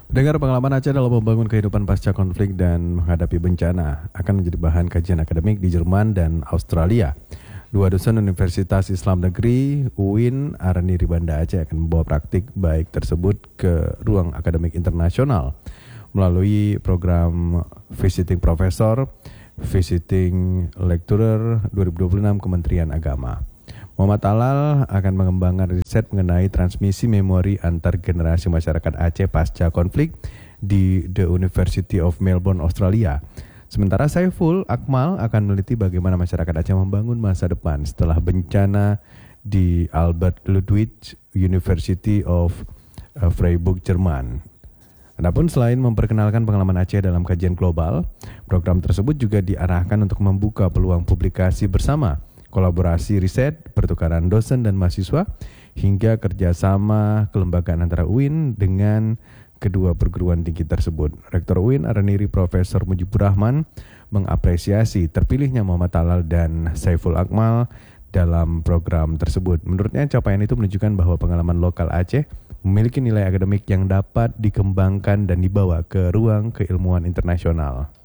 Dengar pengalaman Aceh dalam membangun kehidupan pasca konflik dan menghadapi bencana akan menjadi bahan kajian akademik di Jerman dan Australia. Dua dosen Universitas Islam Negeri UIN Araniri Banda Aceh akan membawa praktik baik tersebut ke ruang akademik internasional melalui program Visiting Professor, Visiting Lecturer 2026 Kementerian Agama. Muhammad Talal akan mengembangkan riset mengenai transmisi memori antar generasi masyarakat Aceh pasca konflik di The University of Melbourne, Australia. Sementara Saiful Akmal akan meneliti bagaimana masyarakat Aceh membangun masa depan setelah bencana di Albert Ludwig University of Freiburg, Jerman. Adapun selain memperkenalkan pengalaman Aceh dalam kajian global, program tersebut juga diarahkan untuk membuka peluang publikasi bersama, kolaborasi riset, pertukaran dosen dan mahasiswa, hingga kerjasama kelembagaan antara UIN dengan kedua perguruan tinggi tersebut. Rektor UIN Araniri Profesor Mujibur Rahman mengapresiasi terpilihnya Muhammad Talal dan Saiful Akmal dalam program tersebut. Menurutnya capaian itu menunjukkan bahwa pengalaman lokal Aceh memiliki nilai akademik yang dapat dikembangkan dan dibawa ke ruang keilmuan internasional.